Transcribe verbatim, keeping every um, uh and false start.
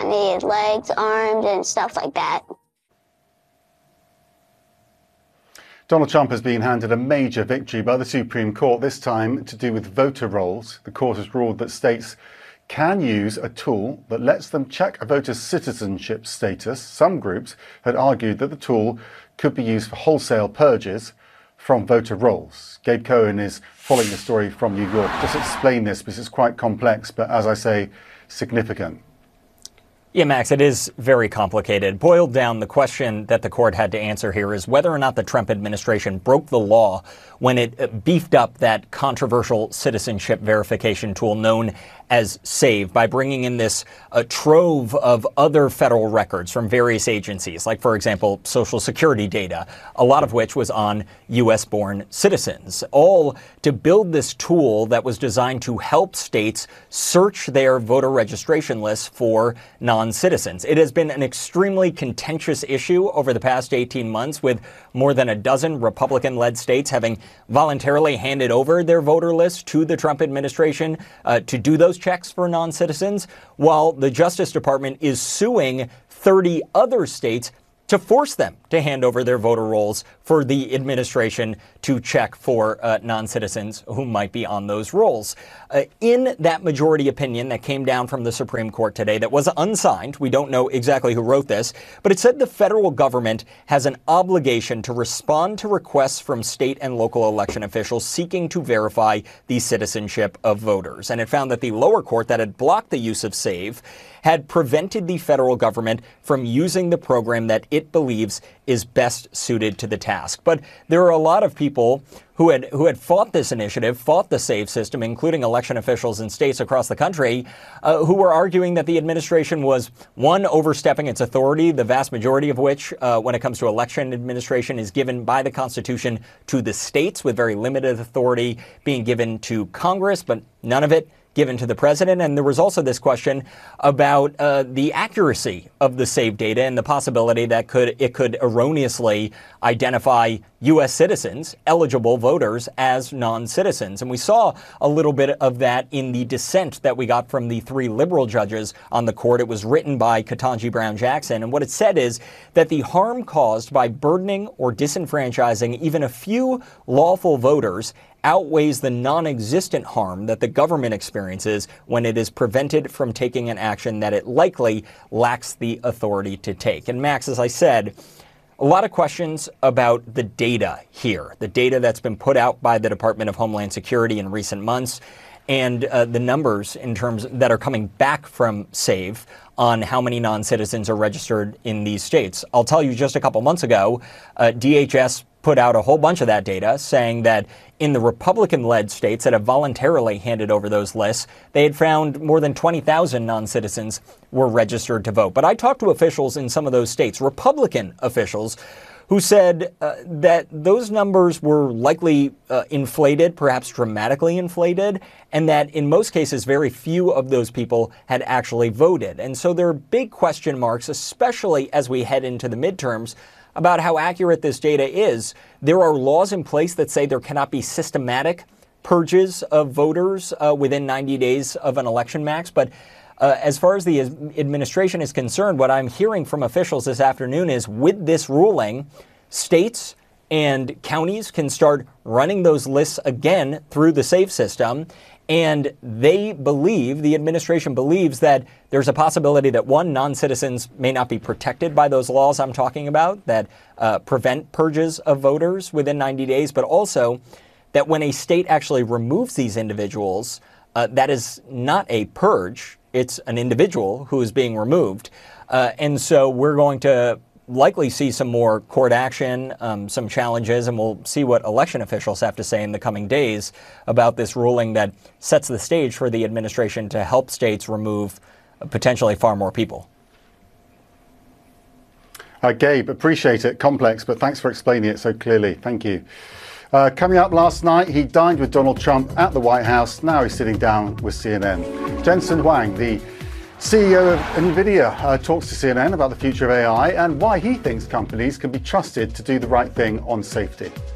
needed legs, arms, and stuff like that. Donald Trump has been handed a major victory by the Supreme Court, this time to do with voter rolls. The court has ruled that states can use a tool that lets them check a voter's citizenship status. Some groups had argued that the tool could be used for wholesale purges from voter rolls. Gabe Cohen is following the story from New York. Just explain this, because it's quite complex, but as I say, significant. Yeah, Max, it is very complicated. Boiled down, the question that the court had to answer here is whether or not the Trump administration broke the law when it beefed up that controversial citizenship verification tool known as SAVE by bringing in this uh, trove of other federal records from various agencies, like, for example, Social Security data, a lot of which was on U S-born citizens, all to build this tool that was designed to help states search their voter registration lists for non-citizens. It has been an extremely contentious issue over the past eighteen months, with more than a dozen Republican-led states having voluntarily handed over their voter lists to the Trump administration uh, to do those checks for non-citizens, while the Justice Department is suing thirty other states to force them to hand over their voter rolls for the administration to check for uh, non-citizens who might be on those rolls. Uh, in that majority opinion that came down from the Supreme Court today that was unsigned, we don't know exactly who wrote this, but it said the federal government has an obligation to respond to requests from state and local election officials seeking to verify the citizenship of voters. And it found that the lower court that had blocked the use of SAVE had prevented the federal government from using the program that it believes is best suited to the task. But there are a lot of people who had who had fought this initiative, fought the SAVE system, including election officials in states across the country, uh, who were arguing that the administration was, one, overstepping its authority, the vast majority of which, uh, when it comes to election administration, is given by the Constitution to the states, with very limited authority being given to Congress, but none of it given to the president. And there was also this question about uh, the accuracy of the SAVE data and the possibility that could it could erroneously identify U S citizens, eligible voters, as non-citizens. And we saw a little bit of that in the dissent that we got from the three liberal judges on the court. It was written by Ketanji Brown Jackson. And what it said is that the harm caused by burdening or disenfranchising even a few lawful voters outweighs the non-existent harm that the government experiences when it is prevented from taking an action that it likely lacks the authority to take. And Max, as I said, a lot of questions about the data here, the data that's been put out by the Department of Homeland Security in recent months, and uh, the numbers in terms that are coming back from SAVE on how many non-citizens are registered in these states. I'll tell you, just a couple months ago, uh, D H S put out a whole bunch of that data, saying that in the Republican-led states that have voluntarily handed over those lists, they had found more than twenty thousand non-citizens were registered to vote. But I talked to officials in some of those states, Republican officials, who said uh, that those numbers were likely uh, inflated, perhaps dramatically inflated, and that in most cases, very few of those people had actually voted. And so there are big question marks, especially as we head into the midterms, about how accurate this data is. There are laws in place that say there cannot be systematic purges of voters uh, within ninety days of an election, Max. But uh, as far as the administration is concerned, what I'm hearing from officials this afternoon is with this ruling, states and counties can start running those lists again through the SAVE system. And they believe, the administration believes, that there's a possibility that, one, non-citizens may not be protected by those laws I'm talking about that uh, prevent purges of voters within ninety days, but also that when a state actually removes these individuals, uh, that is not a purge. It's an individual who is being removed. Uh, and so we're going to likely see some more court action, um, some challenges, and we'll see what election officials have to say in the coming days about this ruling that sets the stage for the administration to help states remove potentially far more people. Uh, Gabe, appreciate it. Complex, but thanks for explaining it so clearly. Thank you. Uh, coming up last night, he dined with Donald Trump at the White House. Now he's sitting down with C N N. Jensen Huang, the C E O of NVIDIA, uh, talks to C N N about the future of A I and why he thinks companies can be trusted to do the right thing on safety.